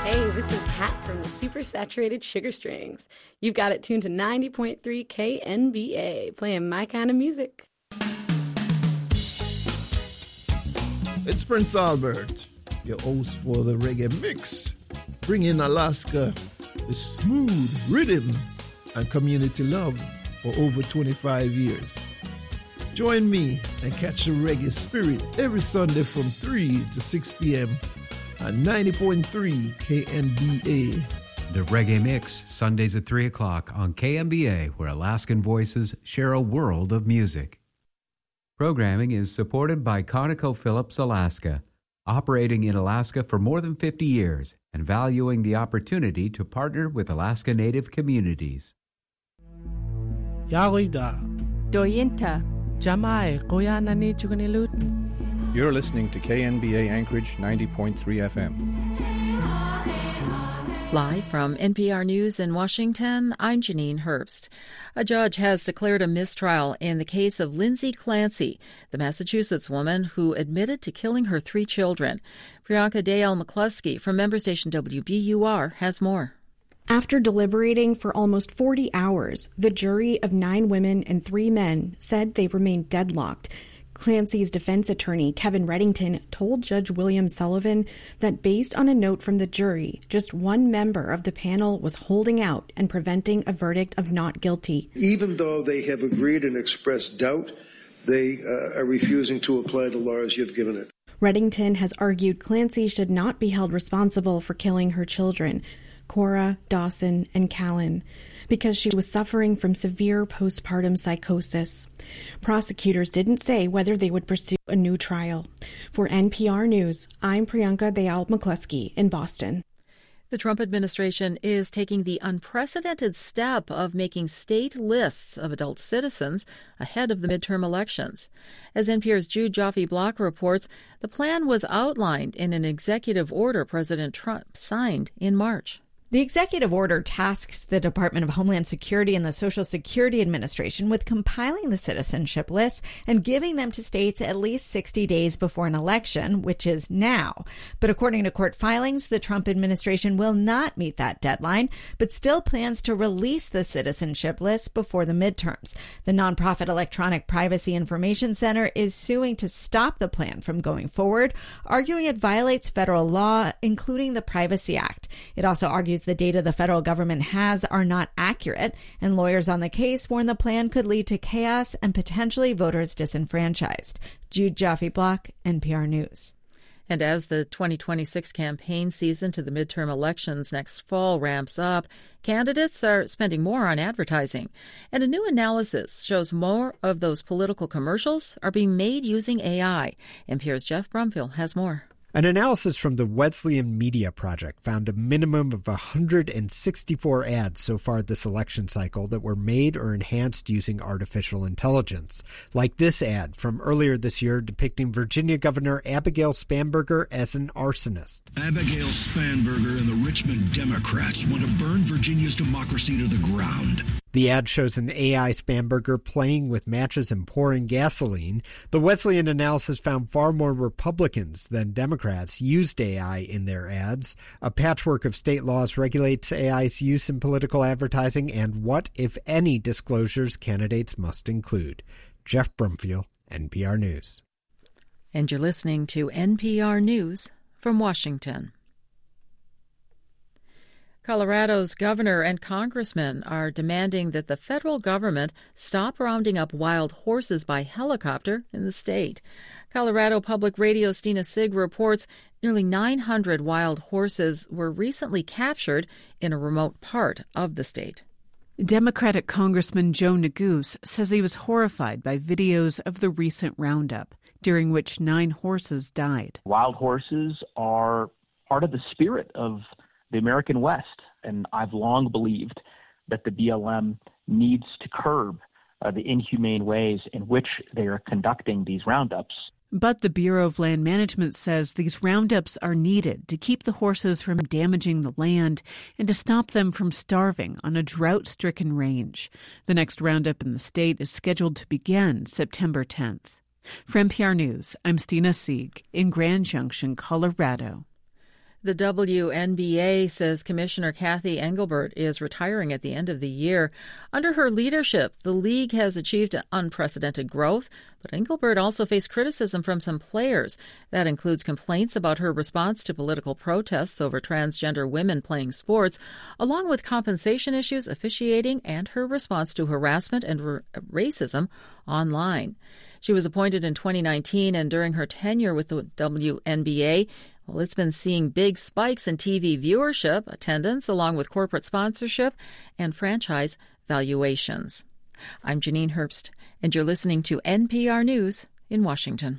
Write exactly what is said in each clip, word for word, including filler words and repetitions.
Hey, this is Kat from the Super Saturated Sugar Strings. You've got it tuned to ninety point three K N B A, playing my kind of music. It's Prince Albert, your host for the Reggae Mix, bringing Alaska with smooth rhythm and community love for over twenty-five years. Join me and catch the reggae spirit every Sunday from three to six p.m. on ninety point three K N B A. The Reggae Mix, Sundays at three o'clock on K N B A, where Alaskan voices share a world of music. Programming is supported by ConocoPhillips Alaska, operating in Alaska for more than fifty years and valuing the opportunity to partner with Alaska Native communities. Yarida. Doyinta. Jamai Koyanani Chukanilut. You're listening to K N B A Anchorage ninety point three F M. Live from N P R News in Washington, I'm Janine Herbst. A judge has declared a mistrial in the case of Lindsay Clancy, the Massachusetts woman who admitted to killing her three children. Priyanka Dayal McCluskey from member station W B U R has more. After deliberating for almost forty hours, the jury of nine women and three men said they remained deadlocked. Clancy's defense attorney, Kevin Reddington, told Judge William Sullivan that based on a note from the jury, just one member of the panel was holding out and preventing a verdict of not guilty. Even though they have agreed and expressed doubt, they uh, are refusing to apply the law as you've given it. Reddington has argued Clancy should not be held responsible for killing her children, Cora, Dawson, and Callan, because she was suffering from severe postpartum psychosis. Prosecutors didn't say whether they would pursue a new trial. For N P R News, I'm Priyanka Dayal McCluskey in Boston. The Trump administration is taking the unprecedented step of making state lists of adult citizens ahead of the midterm elections. As N P R's Jude Joffe-Block reports, the plan was outlined in an executive order President Trump signed in March. The executive order tasks the Department of Homeland Security and the Social Security Administration with compiling the citizenship lists and giving them to states at least sixty days before an election, which is now. But according to court filings, the Trump administration will not meet that deadline, but still plans to release the citizenship lists before the midterms. The nonprofit Electronic Privacy Information Center is suing to stop the plan from going forward, arguing it violates federal law, including the Privacy Act. It also argues the data the federal government has are not accurate, and lawyers on the case warn the plan could lead to chaos and potentially voters disenfranchised. Jude Joffe-Block, N P R News. And as the twenty twenty-six campaign season to the midterm elections next fall ramps up, candidates are spending more on advertising. And a new analysis shows more of those political commercials are being made using A I. N P R's Jeff Brumfield has more. An analysis from the Wesleyan Media Project found a minimum of one hundred sixty-four ads so far this election cycle that were made or enhanced using artificial intelligence, like this ad from earlier this year depicting Virginia Governor Abigail Spanberger as an arsonist. Abigail Spanberger and the Richmond Democrats want to burn Virginia's democracy to the ground. The ad shows an A I Spanberger playing with matches and pouring gasoline. The Wesleyan analysis found far more Republicans than Democrats used A I in their ads. A patchwork of state laws regulates A I's use in political advertising and what, if any, disclosures candidates must include. Jeff Brumfield, N P R News. And you're listening to N P R News from Washington. Colorado's governor and congressmen are demanding that the federal government stop rounding up wild horses by helicopter in the state. Colorado Public Radio's Stina Sig reports nearly nine hundred wild horses were recently captured in a remote part of the state. Democratic Congressman Joe Neguse says he was horrified by videos of the recent roundup, during which nine horses died. Wild horses are part of the spirit of the American West, and I've long believed that the B L M needs to curb uh, the inhumane ways in which they are conducting these roundups. But the Bureau of Land Management says these roundups are needed to keep the horses from damaging the land and to stop them from starving on a drought-stricken range. The next roundup in the state is scheduled to begin September tenth. For N P R News, I'm Stina Sieg in Grand Junction, Colorado. The W N B A says Commissioner Kathy Engelbert is retiring at the end of the year. Under her leadership, the league has achieved unprecedented growth, but Engelbert also faced criticism from some players. That includes complaints about her response to political protests over transgender women playing sports, along with compensation issues, officiating, and her response to harassment and r- racism online. She was appointed in twenty nineteen, and during her tenure with the W N B A, well, it's been seeing big spikes in T V viewership, attendance, along with corporate sponsorship and franchise valuations. I'm Janine Herbst, and you're listening to N P R News in Washington.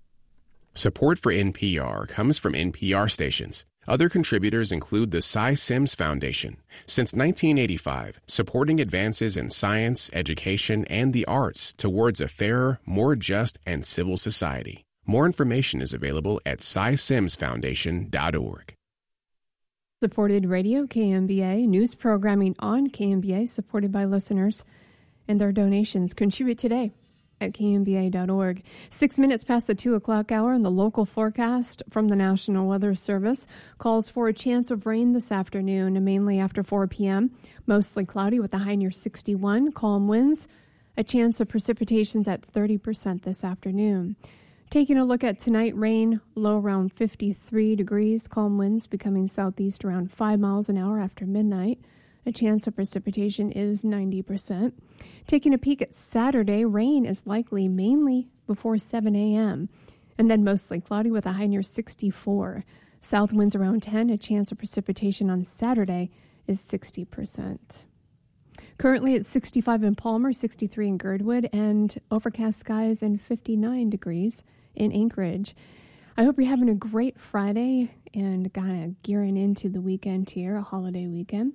Support for N P R comes from N P R stations. Other contributors include the Cy Sims Foundation. Since nineteen eighty-five, supporting advances in science, education, and the arts towards a fairer, more just, and civil society. More information is available at cy sims foundation dot org. Supported radio, K M B A, news programming on K M B A, supported by listeners and their donations. Contribute today at K M B A dot org. Six minutes past the two o'clock hour, and the local forecast from the National Weather Service calls for a chance of rain this afternoon, mainly after four p.m. Mostly cloudy with a high near sixty-one, calm winds, a chance of precipitations at thirty percent this afternoon. Taking a look at tonight, rain, low around fifty-three degrees, calm winds becoming southeast around five miles an hour after midnight. A chance of precipitation is ninety percent. Taking a peek at Saturday, rain is likely mainly before seven a.m. and then mostly cloudy with a high near sixty-four. South winds around ten. A chance of precipitation on Saturday is sixty percent. Currently it's sixty-five in Palmer, sixty-three in Girdwood, and overcast skies and fifty-nine degrees in Anchorage. I hope you're having a great Friday and kind of gearing into the weekend here, a holiday weekend.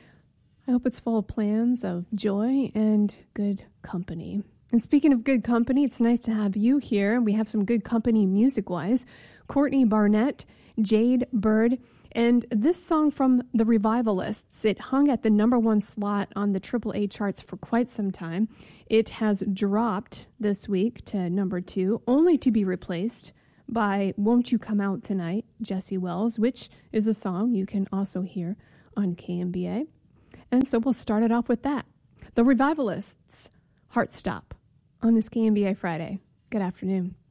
I hope it's full of plans of joy and good company. And speaking of good company, it's nice to have you here. We have some good company music-wise. Courtney Barnett, Jade Bird, and this song from the Revivalists. It hung at the number one slot on the triple A charts for quite some time. It has dropped this week to number two, only to be replaced by Won't You Come Out Tonight, Jesse Wells, which is a song you can also hear on K M B A. And so we'll start it off with that. The Revivalists, Heart Stop, on this K M B A Friday. Good afternoon.